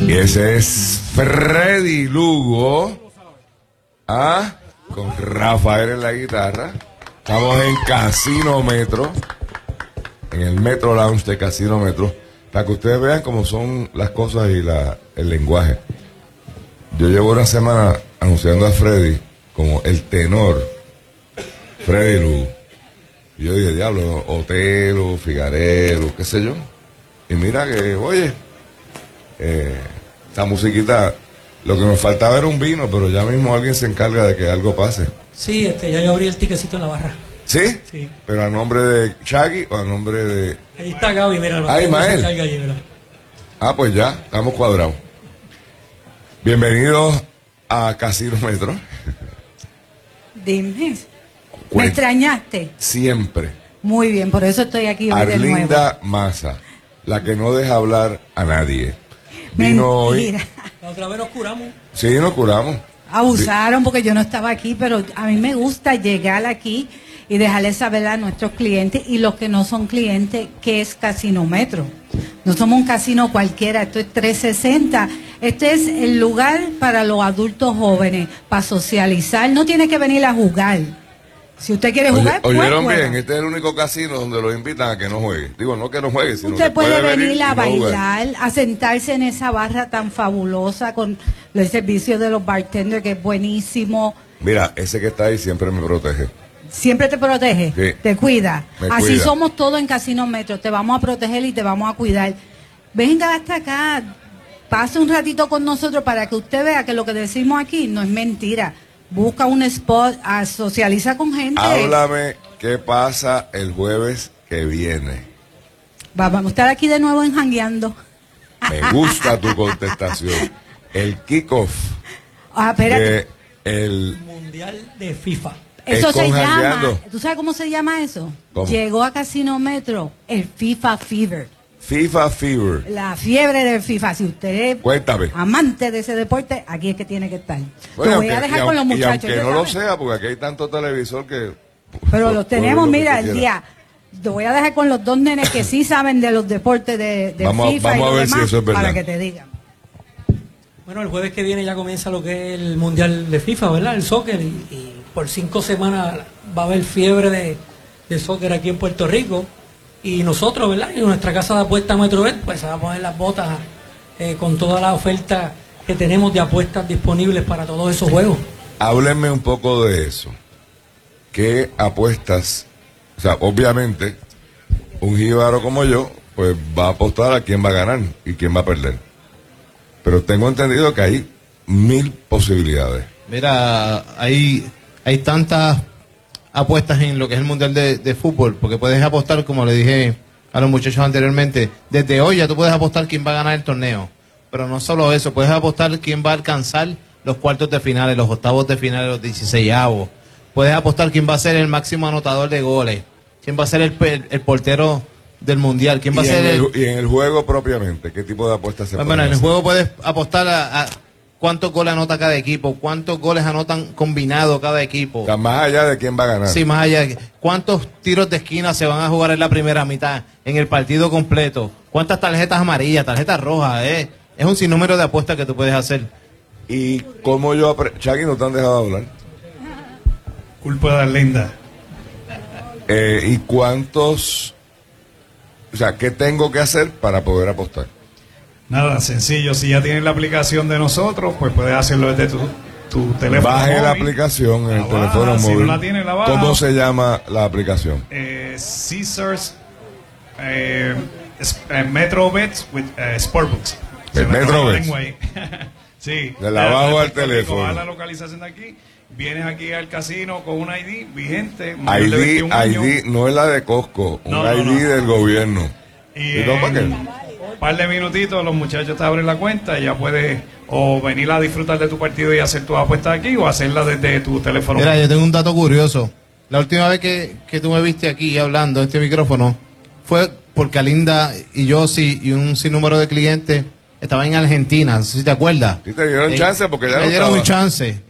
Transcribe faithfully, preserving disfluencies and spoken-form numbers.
Y ese es Freddy Lugo. Ah, con Rafael en la guitarra. Estamos en Casino Metro, en el Metro Lounge de Casino Metro, para que ustedes vean cómo son las cosas y la, el lenguaje. Yo llevo una semana anunciando a Freddy como el tenor Freddy Lugo. Y yo dije, diablo, Otelo, Figarelo, qué sé yo. Y mira que, oye, eh, esta musiquita, lo que nos faltaba era un vino, pero ya mismo alguien se encarga de que algo pase. Sí, este, ya yo abrí el tiquecito en la barra. ¿Sí? Sí. ¿Pero a nombre de Shaggy o a nombre de...? Ahí está Gaby, mira. Ah, Ismael. Allí, ah, pues ya, estamos cuadrados. Bienvenidos a Casino Metro. Dime, Cuenta. ¿me extrañaste? Siempre. Muy bien, por eso estoy aquí hoy de nuevo. Arlinda Maza, la que no deja hablar a nadie. Vino Mentira. hoy. La otra vez nos curamos. Sí, nos curamos. Abusaron porque yo no estaba aquí, pero a mí me gusta llegar aquí y dejarles saber a nuestros clientes y los que no son clientes que es Casino Metro. No somos un casino cualquiera, esto es trescientos sesenta. Este es el lugar para los adultos jóvenes, para socializar. No tiene que venir a jugar. Si usted quiere jugar, Oye, oyeron pues, bien, juega. este es el único casino donde lo invitan a que no juegue. Digo, no que no juegue, sino Usted que puede, puede venir a y no jugar. bailar, a sentarse en esa barra tan fabulosa con el servicio de los bartenders que es buenísimo. Mira, ese que está ahí siempre me protege. Siempre te protege, Sí. te cuida. Me Así cuida. somos todos en Casino Metro, te vamos a proteger y te vamos a cuidar. Venga hasta acá, pase un ratito con nosotros para que usted vea que lo que decimos aquí no es mentira. Busca un spot, a, socializa con gente. Háblame qué pasa el jueves que viene. Va- Vamos a estar aquí de nuevo en Jangueando. Me gusta tu contestación. El kickoff Ah, espérate. de el Mundial de FIFA. Eso es se con llama, Jangueando. ¿tú sabes cómo se llama eso? ¿Cómo? Llegó a Casino Metro el FIFA Fever, FIFA Fever. la fiebre del FIFA. Si usted es Cuéntame. amante de ese deporte, aquí es que tiene que estar. Bueno, Lo voy a aunque- dejar y con los aunque- y muchachos. aunque ¿ya no lo saben? sea, porque aquí hay tanto televisor que... Pero Todo los tenemos, lo que mira, tú el quieras. día. Lo voy a dejar con los dos nenes que sí saben de los deportes de, de Vamos a- FIFA vamos y a lo ver si demás, eso es verdad. para que te digan. Bueno, el jueves que viene ya comienza lo que es el Mundial de FIFA, ¿verdad? El soccer. Y, y por cinco semanas va a haber fiebre de, de soccer aquí en Puerto Rico. Y nosotros, ¿verdad? En nuestra casa de apuestas Metrobet, pues se van a poner las botas eh, con toda la oferta que tenemos de apuestas disponibles para todos esos juegos. Háblenme un poco de eso. ¿Qué apuestas? O sea, obviamente, un jíbaro como yo, pues va a apostar a quién va a ganar y quién va a perder. Pero tengo entendido que hay mil posibilidades. Mira, hay, hay tantas apuestas en lo que es el Mundial de, de Fútbol, porque puedes apostar, como le dije a los muchachos anteriormente, desde hoy ya tú puedes apostar quién va a ganar el torneo. Pero no solo eso, puedes apostar quién va a alcanzar los cuartos de finales, los octavos de finales, los dieciseisavos. Puedes apostar quién va a ser el máximo anotador de goles, quién va a ser el, el, el portero del Mundial, quién va a Y ser en, el... el, y en el juego propiamente, ¿qué tipo de apuestas se Bueno, pueden en el hacer? juego puedes apostar a, a cuántos goles anota cada equipo, cuántos goles anotan combinado cada equipo. O sea, más allá de quién va a ganar. Sí, más allá. ¿Cuántos tiros de esquina se van a jugar en la primera mitad, en el partido completo? ¿Cuántas tarjetas amarillas, tarjetas rojas? Eh? Es un sinnúmero de apuestas que tú puedes hacer. ¿Y cómo yo... apre- Chagui, no te han dejado hablar. Culpa de Arlinda. Eh, ¿Y cuántos... O sea, ¿qué tengo que hacer para poder apostar? Nada, sencillo. Si ya tienes la aplicación de nosotros, pues puedes hacerlo desde tu, tu teléfono Baje la móvil. aplicación en el La teléfono baja, si móvil. no la tienes, la baja. ¿Cómo se llama la aplicación? Eh, Caesars eh, es- eh, Metrobet with eh, Sportbooks. Se me traba la Metrobet. lengua ahí. Sí. De la bajo al Puerto Rico, teléfono. baja la localización de aquí. Vienes aquí al casino con un I D vigente. mayor de I D, veintiún años. I D no es la de Costco, un No, no, I D no. del gobierno. Y ¿Y no, para qué? en un par de minutitos los muchachos te abren la cuenta y ya puedes o venir a disfrutar de tu partido y hacer tus apuestas aquí o hacerla desde tu teléfono. Mira, yo tengo un dato curioso. La última vez que, que tú me viste aquí hablando en este micrófono fue porque Alinda y yo sí, y un sinnúmero de clientes estaban en Argentina, no sé si te acuerdas. Sí, te dieron Eh, chance porque ya me no dieron un estaba. chance.